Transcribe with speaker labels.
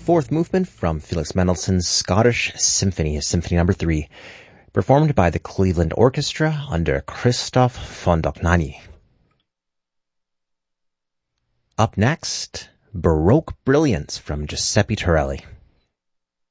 Speaker 1: fourth movement from Felix Mendelssohn's Scottish Symphony, Symphony No. 3, performed by the Cleveland Orchestra under Christoph von Dohnanyi. Up next, Baroque Brilliance from Giuseppe Torelli.